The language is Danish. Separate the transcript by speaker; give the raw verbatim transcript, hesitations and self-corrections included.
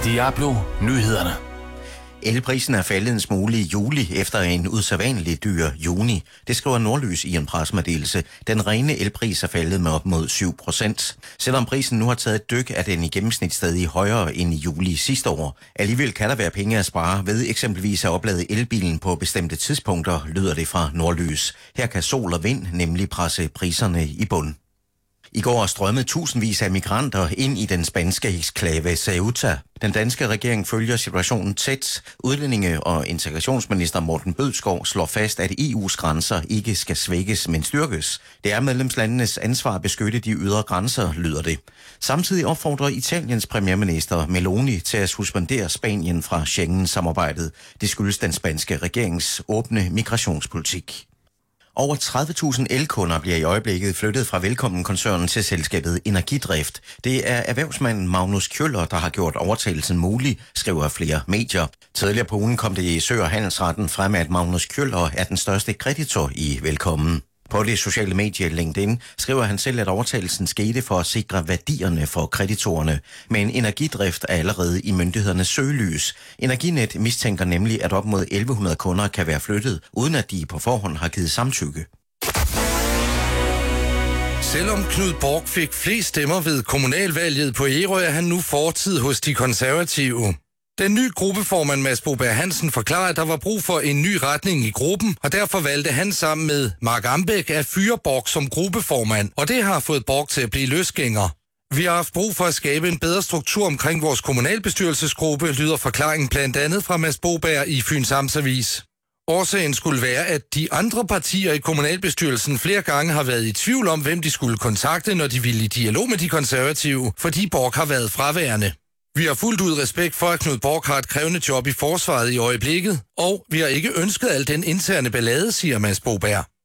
Speaker 1: Diablo Nyhederne.
Speaker 2: Elprisen er faldet en smule i juli efter en usædvanlig dyr juni. Det skriver Nordlys i en pressemeddelelse. Den rene elpris er faldet med op mod syv procent. Selvom prisen nu har taget et dyk, er den i gennemsnit stadig højere end i juli sidste år. Alligevel kan der være penge at spare ved eksempelvis at oplade elbilen på bestemte tidspunkter, lyder det fra Nordlys. Her kan sol og vind nemlig presse priserne i bund. I går strømmede tusindvis af migranter ind i den spanske eksklave Ceuta. Den danske regering følger situationen tæt. Udlændinge- og integrationsminister Morten Bødskov slår fast, at E U's grænser ikke skal svækkes, men styrkes. Det er medlemslandenes ansvar at beskytte de ydre grænser, lyder det. Samtidig opfordrer Italiens premierminister Meloni til at suspendere Spanien fra Schengen-samarbejdet. Det skyldes den spanske regerings åbne migrationspolitik. Over tredive tusind elkunder bliver i øjeblikket flyttet fra Velkommen-koncernen til selskabet Energidrift. Det er erhvervsmanden Magnus Kjøller, der har gjort overtagelsen mulig, skriver flere medier. Tidligere på ugen kom det i Sø- og Handelsretten frem, at Magnus Kjøller er den største kreditor i Velkommen. På det sociale medie LinkedIn skriver han selv, at overtagelsen skete for at sikre værdierne for kreditorerne. Men Energidrift er allerede i myndighedernes søgelys. Energinet mistænker nemlig, at op mod elleve hundrede kunder kan være flyttet, uden at de på forhånd har givet samtykke.
Speaker 3: Selvom Knud Borg fik flest stemmer ved kommunalvalget på Ærø, er han nu fortid hos de konservative. Den nye gruppeformand Mads Boberg Hansen forklarer, at der var brug for en ny retning i gruppen, og derfor valgte han sammen med Mark Ambæk at fyre Borg som gruppeformand, og det har fået Borg til at blive løsgænger. Vi har haft brug for at skabe en bedre struktur omkring vores kommunalbestyrelsesgruppe, lyder forklaringen blandt andet fra Mads Boberg i Fyns Amtsavis. Årsagen skulle være, at de andre partier i kommunalbestyrelsen flere gange har været i tvivl om, hvem de skulle kontakte, når de ville i dialog med de konservative, fordi Borg har været fraværende. Vi har fuldt ud respekt for, at Knud Borg har et krævende job i forsvaret i øjeblikket, og vi har ikke ønsket al den interne ballade, siger Mads Boberg.